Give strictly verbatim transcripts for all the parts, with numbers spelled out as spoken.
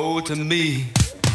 go to me.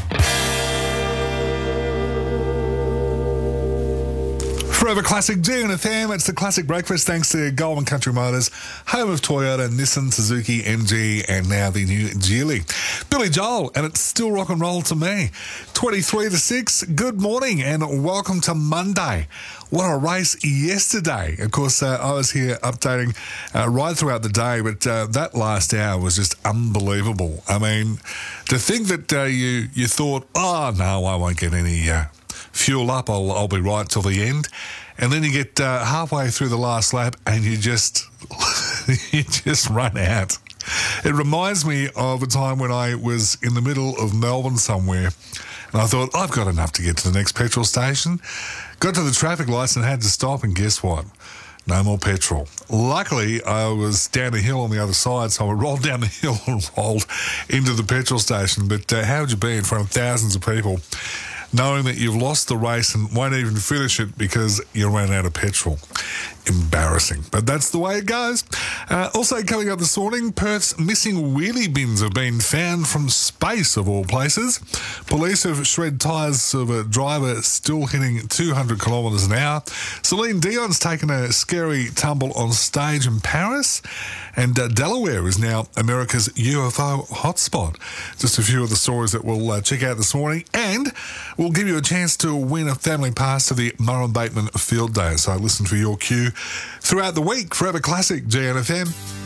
Forever Classic G N F M. It's the Classic Breakfast thanks to Goldman Country Motors, home of Toyota, Nissan, Suzuki, M G, and now the new Geely. Billy Joel, and it's still rock and roll to me. twenty-three to six, good morning and welcome to Monday. What a race yesterday. Of course, uh, I was here updating uh, right throughout the day, but uh, that last hour was just unbelievable. I mean, to think that uh, you, you thought, oh, no, I won't get any... Uh, fuel up, I'll, I'll be right till the end. And then you get uh, halfway through the last lap and you just you just run out. It reminds me of a time when I was in the middle of Melbourne somewhere and I thought, I've got enough to get to the next petrol station. Got to the traffic lights and had to stop, and guess what? No more petrol. Luckily, I was down a hill on the other side, so I rolled down the hill and rolled into the petrol station. But uh, how would you be in front of thousands of people knowing that you've lost the race and won't even finish it because you ran out of petrol? Embarrassing, but that's the way it goes. Uh, also coming up this morning, Perth's missing wheelie bins have been found from space, of all places. Police have shred tyres of a driver still hitting two hundred kilometres an hour. Celine Dion's taken a scary tumble on stage in Paris. And uh, Delaware is now America's U F O hotspot. Just a few of the stories that we'll uh, check out this morning. And we'll give you a chance to win a family pass to the Murray Bateman Field Day. So listen for your cue throughout the week. Forever Classic, G N F M.